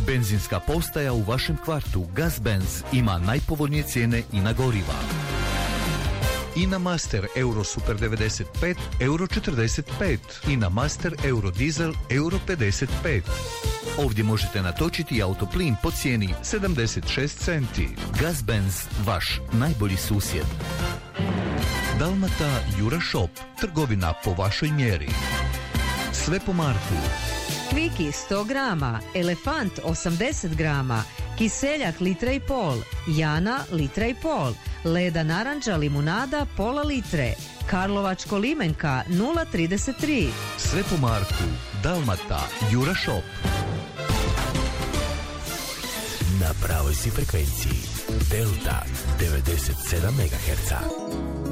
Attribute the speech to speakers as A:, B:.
A: Benzinska postaja u vašem kvartu Gazbenz ima najpovoljnije cijene i na goriva. INA Master Euro Super 95 Euro 45, INA Master Euro Diesel Euro 55. Ovdje možete natočiti autoplin po cijeni 76 centi. Gazbenz, vaš najbolji susjed. Dalmata Jura Shop, trgovina po vašoj mjeri. Sve po Marku.
B: Kviki 100 grama, Elefant 80 grama, Kiseljak litra i pol, Jana litra i pol, Leda naranđa limunada pola litre, Karlovačko limenka 0,33.
A: Sve po Marku. Dalmata Jura Shop.
C: Na pravoj si frekvenciji Delta 97 MHz.